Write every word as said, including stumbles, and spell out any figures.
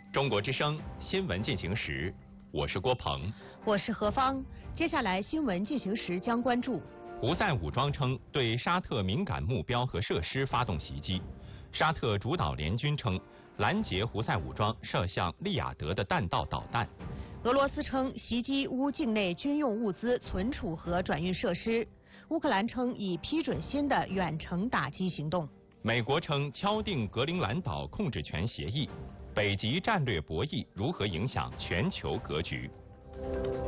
中国之声新闻进行时，我是郭鹏， 我是何芳。接下来新闻进行时将关注： 胡塞武装称对沙特敏感目标和设施发动袭击。沙特主导联军称拦截胡塞武装射向利雅得的弹道导弹。 俄罗斯称袭击乌境内军用物资存储和转运设施。乌克兰称已批准新的远程打击行动。 美国称敲定格陵兰岛控制权协议。北极战略博弈如何影响全球格局？